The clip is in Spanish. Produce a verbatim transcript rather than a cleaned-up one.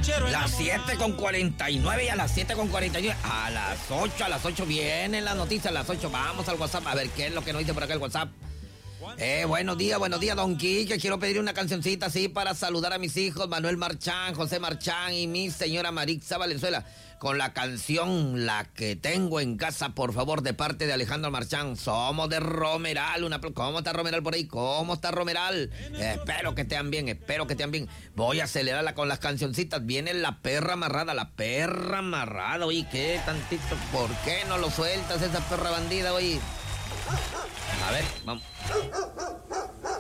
Las siete con cuarenta y nueve y a las siete con cuarenta y nueve. A las ocho, a las ocho vienen las noticias, a las ocho vamos al WhatsApp a ver qué es lo que nos dice por acá el WhatsApp. Eh, buenos días, buenos días, Don Quique. Quiero pedir una cancioncita así para saludar a mis hijos, Manuel Marchán, José Marchán y mi señora Marixa Valenzuela, con la canción La que tengo en casa, por favor, de parte de Alejandro Marchán. Somos de Romeral. Una... ¿Cómo está Romeral por ahí? ¿Cómo está Romeral? Eh, espero que estén bien, espero que estén bien. Voy a acelerarla con las cancioncitas. Viene la perra amarrada, la perra amarrada. Oye, ¿qué tantito? ¿Por qué no lo sueltas esa perra bandida, oye? A ver, vamos.